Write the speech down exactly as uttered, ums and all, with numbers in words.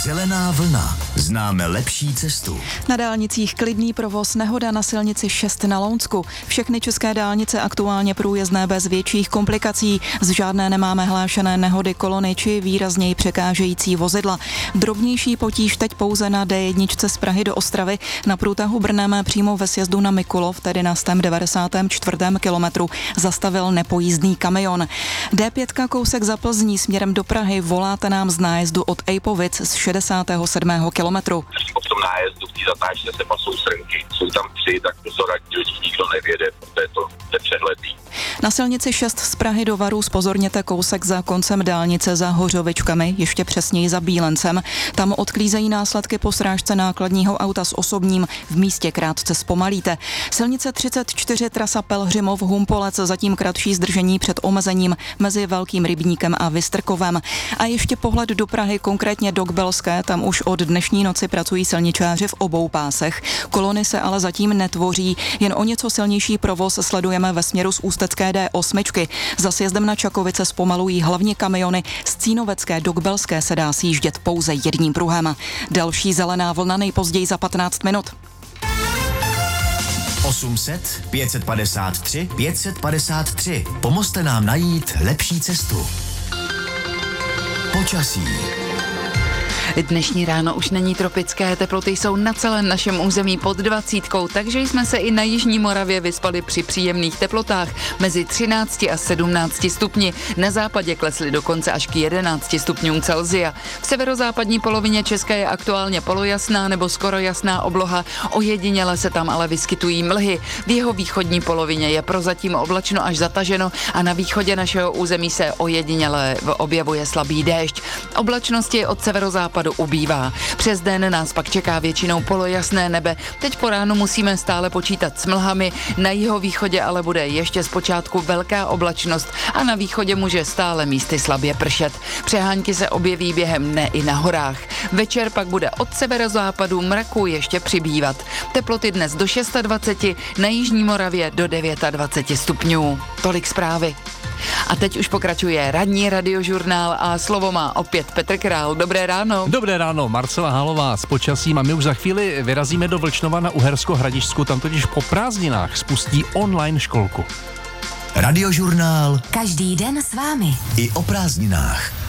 Zelená vlna. Známe lepší cestu. Na dálnicích klidný provoz, nehoda na silnici šest na Lounsku. Všechny české dálnice aktuálně průjezdné bez větších komplikací. Z žádné nemáme hlášené nehody kolony či výrazněji překážející vozidla. Drobnější potíž teď pouze na D jedna z Prahy do Ostravy. Na průtahu Brnem přímo ve sjezdu na Mikulov, tedy na sto devadesátém čtvrtém kilometru, zastavil nepojízdný kamion. D pět kousek za Plzní směrem do Prahy, voláte nám z nájezdu od Ejpovic z šedesátého sedmého kilometru. V tom nájezdu v té zatáčce se pasou srnky, jsou tam tři, tak to radí, že nikdo nevěde, protože to nepřehledný. Na silnici šest z Prahy do Varu zpozorněte kousek za koncem dálnice za Hořovičkami, ještě přesněji za Bílencem. Tam odklízejí následky po srážce nákladního auta s osobním, v místě krátce zpomalíte. Silnice třicet čtyři trasa Pelhřimov Humpolec, zatím kratší zdržení před omezením mezi Velkým Rybníkem a Vystrkovem. A ještě pohled do Prahy, konkrétně do Kbelské, tam už od dnešní noci pracují silničáři v obou pásech. Kolony se ale zatím netvoří, jen o něco silnější provoz sledujeme ve směru z Ústecké D osm. Za sjezdem na Čakovice zpomalují hlavně kamiony, z Cínovecké do Kbelské se dá sjíždět pouze jedním pruhem. Další zelená vlna nejpozději za patnáct minut. osm set, pět set padesát tři, pět set padesát tři. Pomozte nám najít lepší cestu. Počasí. Dnešní ráno už není tropické, teploty jsou na celém našem území pod dvacítkou, takže jsme se i na jižní Moravě vyspali při příjemných teplotách mezi třinácti a sedmnácti stupni. Na západě klesly dokonce až k jedenácti stupňům Celsia. V severozápadní polovině Česka je aktuálně polojasná nebo skoro jasná obloha, ojediněle se tam ale vyskytují mlhy. V jeho východní polovině je prozatím oblačno až zataženo a na východě našeho území se ojediněle objevuje slabý déšť. Oblačnosti od severozápadu ubývá. Přes den nás pak čeká většinou polojasné nebe. Teď po ránu musíme stále počítat s mlhami, na jihovýchodě ale bude ještě zpočátku velká oblačnost a na východě může stále místy slabě pršet. Přehánky se objeví během dne i na horách. Večer pak bude od severozápadu mraku ještě přibývat. Teploty dnes do dvacet šest, na jižní Moravě do dvacet devět stupňů. Tolik zprávy. A teď už pokračuje ranní radiožurnál a slovo má opět Petr Král. Dobré ráno. Dobré ráno, Marcela Halová s počasím a my už za chvíli vyrazíme do Vlčnova na Uhersko-Hradišťsku, tam totiž po prázdninách spustí online školku. Radiožurnál. Každý den s vámi. I o prázdninách.